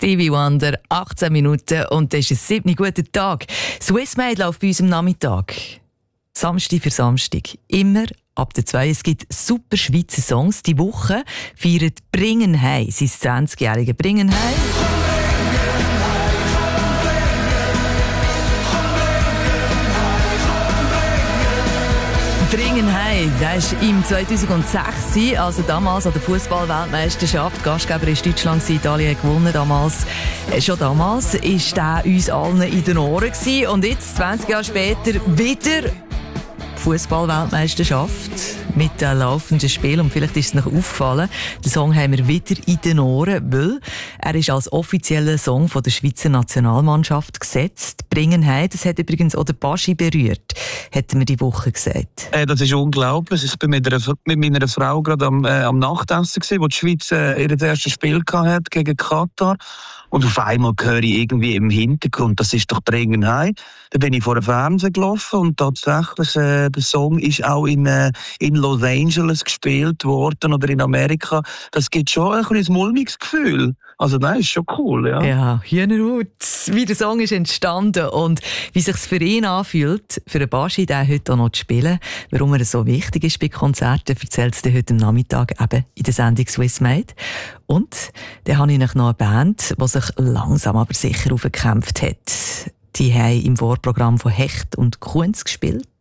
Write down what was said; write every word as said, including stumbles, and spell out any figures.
Stevie Wonder, achtzehn Minuten und das ist ein siebter guter Tag. Swissmade läuft bei uns am Nachmittag. Samstag für Samstag. Immer ab der zwei. Es gibt super Schweizer Songs. Die Woche feiert Bringenheim sein zwanzigjährige Bringenheim. Bringenheim, das war im zweitausendsechs, also damals an der Fußball-Weltmeisterschaft. Gastgeber war Deutschland, Italien hat gewonnen damals. Schon damals war der uns allen in den Ohren gewesen. Und jetzt, zwanzig Jahre später, wieder Fußball-Weltmeisterschaft mit dem laufenden Spiel. Und vielleicht ist es noch aufgefallen, den Song haben wir wieder in den Ohren, weil er ist als offizieller Song von der Schweizer Nationalmannschaft gesetzt. Bringenheim, das hat übrigens auch der Baschi berührt, hat mir die Woche gesagt. Äh, das ist unglaublich. Ich war mit, mit meiner Frau gerade am, äh, am Nachtessen gewesen, wo die Schweiz äh, ihr erstes Spiel hatte gegen Katar. Und auf einmal höre ich irgendwie im Hintergrund, das ist doch Bringenheim. Da bin ich vor dem Fernseher gelaufen und tatsächlich, äh, der Song ist auch in, äh, in Los Angeles gespielt worden oder in Amerika. Das gibt schon ein kleines mulmiges Gefühl. Also nein, ist schon cool, ja. Ja, Hühnerhaut, wie der Song ist entstanden und wie sich für ihn anfühlt, für den Baschi, den heute auch noch zu spielen, warum er so wichtig ist bei Konzerten, erzählt es dir heute am Nachmittag eben in der Sendung Swissmade. Und dann habe ich noch eine Band, die sich langsam aber sicher aufgekämpft hat. Die haben im Vorprogramm von Hecht und Kunz gespielt.